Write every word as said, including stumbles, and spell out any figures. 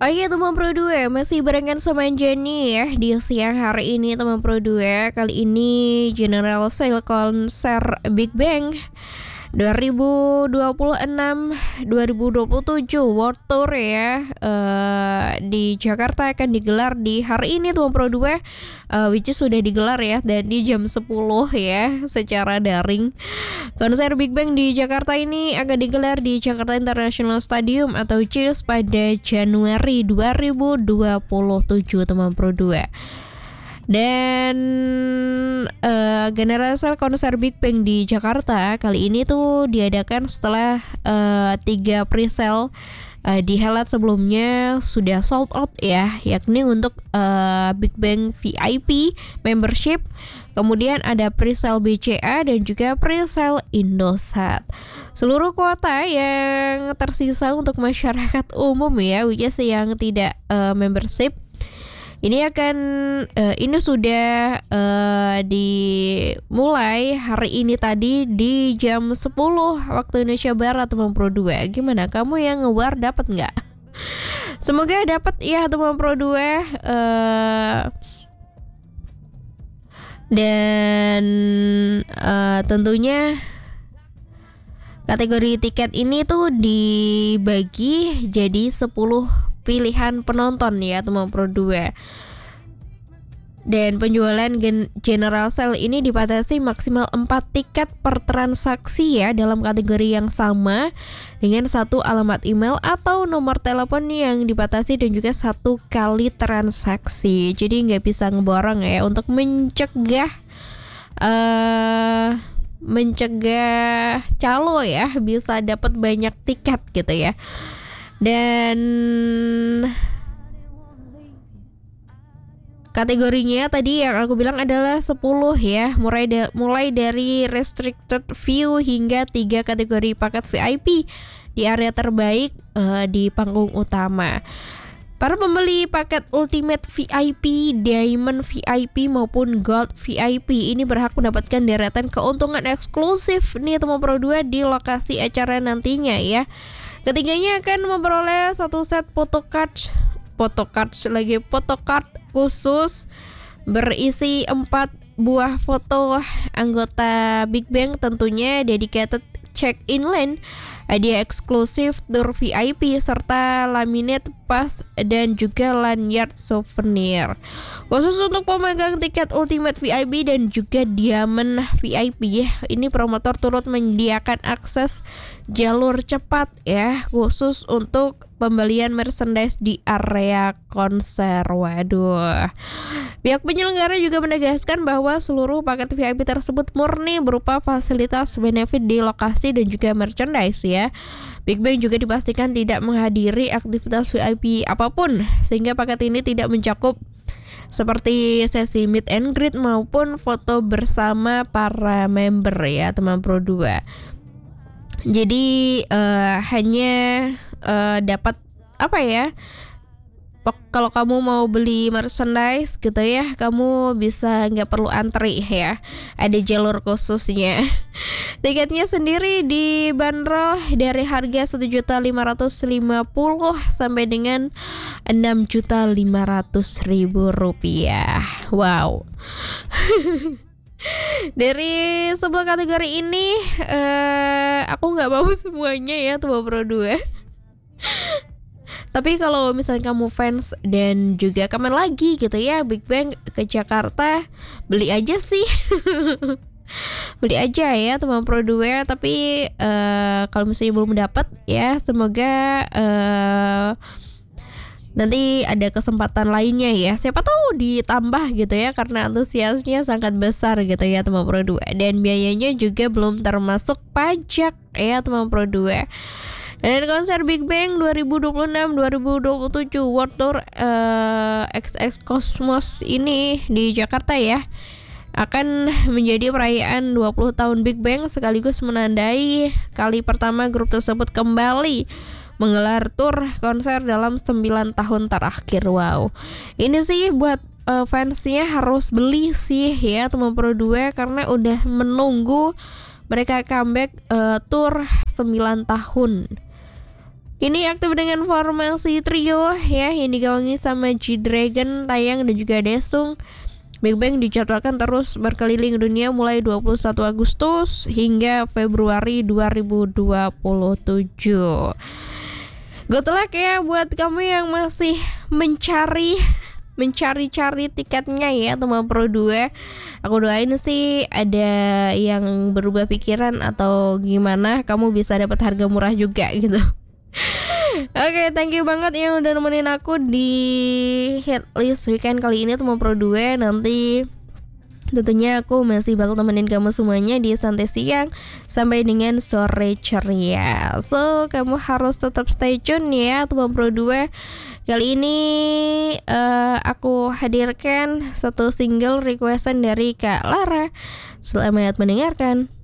Oh iya teman Pro dua, masih barengan sama Jenny ya di siang hari ini teman Pro dua. Kali ini General Sale konser Big Bang dua ribu dua puluh enam dua ribu dua puluh tujuh World Tour ya, uh, di Jakarta akan digelar di hari ini teman Pro dua, uh, which is sudah digelar ya, dan di jam sepuluh ya secara daring. Konser Big Bang di Jakarta ini akan digelar di Jakarta International Stadium atau C I S pada Januari dua ribu dua puluh tujuh teman Pro dua. Dan uh, generasi konser Big Bang di Jakarta kali ini tuh diadakan setelah uh, tiga presale uh, dihelat sebelumnya sudah sold out ya, yakni untuk uh, Big Bang V I P membership, kemudian ada presale B C A dan juga presale Indosat. Seluruh kuota yang tersisa untuk masyarakat umum ya, which is yang tidak uh, membership, ini akan uh, ini sudah uh, dimulai hari ini tadi di jam sepuluh waktu Indonesia Barat teman Pro dua. Gimana kamu yang nge-war dapat nggak? Semoga dapat ya teman Pro dua. Uh, dan uh, tentunya kategori tiket ini tuh dibagi jadi sepuluh pilihan penonton ya teman Pro dua. Dan penjualan gen- General Sale ini dibatasi maksimal empat tiket per transaksi ya, dalam kategori yang sama dengan satu alamat email atau nomor telepon yang dibatasi dan juga satu kali transaksi. Jadi nggak bisa ngeborong ya, untuk mencegah uh, mencegah calo ya bisa dapat banyak tiket gitu ya. Dan kategorinya tadi yang aku bilang adalah sepuluh ya, mulai da- mulai dari restricted view hingga tiga kategori paket V I P di area terbaik uh, di panggung utama. Para pembeli paket Ultimate V I P, Diamond V I P maupun Gold V I P ini berhak mendapatkan deretan keuntungan eksklusif nih teman Pro dua di lokasi acara nantinya ya. Ketiganya akan memperoleh satu set photocard, photocard lagi photocard khusus berisi empat buah foto anggota Big Bang, tentunya dedicated check-in lane, hadiah eksklusif tour V I P serta laminate pass dan juga lanyard souvenir. Khusus untuk pemegang tiket Ultimate V I P dan juga Diamond V I P, ini promotor turut menyediakan akses jalur cepat ya, khusus untuk pembelian merchandise di area konser. Waduh. Pihak penyelenggara juga menegaskan bahwa seluruh paket V I P tersebut murni berupa fasilitas benefit di lokasi dan juga merchandise ya. Big Bang juga dipastikan tidak menghadiri aktivitas V I P apapun, sehingga paket ini tidak mencakup seperti sesi meet and greet maupun foto bersama para member ya teman Pro dua. Jadi uh, hanya uh, dapat apa ya, kalau kamu mau beli merchandise gitu ya, kamu bisa nggak perlu antri ya, ada jalur khususnya. Tiketnya sendiri dibanderol dari harga satu juta lima ratus lima puluh sampai dengan enam juta lima ratus ribu rupiah. Wow. Dari sebelah kategori ini uh, aku nggak mau semuanya ya teman Pro dua. Tapi kalau misalnya kamu fans dan juga kapan lagi gitu ya Big Bang ke Jakarta, beli aja sih. Beli aja ya teman Pro dua. Tapi uh, kalau misalnya belum dapat ya, semoga uh, nanti ada kesempatan lainnya ya, siapa tahu ditambah gitu ya, karena antusiasnya sangat besar gitu ya teman Pro dua. Dan biayanya juga belum termasuk pajak ya teman Pro dua. Dan konser Big Bang dua ribu dua puluh enam dua ribu dua puluh tujuh World Tour uh, X X Cosmos ini di Jakarta ya, akan menjadi perayaan dua puluh tahun Big Bang, sekaligus menandai kali pertama grup tersebut kembali menggelar tur konser dalam sembilan tahun terakhir. Wow. Ini sih buat uh, fansnya harus beli sih ya teman Pro dua, karena udah menunggu mereka comeback uh, tur sembilan tahun. Kini aktif dengan formasi trio ya, yang digawangi sama G-Dragon, Taeyang dan juga Daesung. Big Bang dijadwalkan terus berkeliling dunia mulai dua puluh satu Agustus hingga Februari dua ribu dua puluh tujuh. Good luck ya buat kamu yang masih mencari mencari-cari tiketnya ya teman Pro dua. Aku doain sih ada yang berubah pikiran atau gimana, kamu bisa dapat harga murah juga gitu. Oke, okay, thank you banget yang udah nemenin aku di Hitlist Weekend kali ini teman Pro dua. Nanti tentunya aku masih bakal temenin kamu semuanya di Santai Siang sampai dengan sore ceria. So, kamu harus tetap stay tune ya teman Pro dua. Kali ini uh, aku hadirkan satu single requestan dari Kak Lara. Selamat mendengarkan.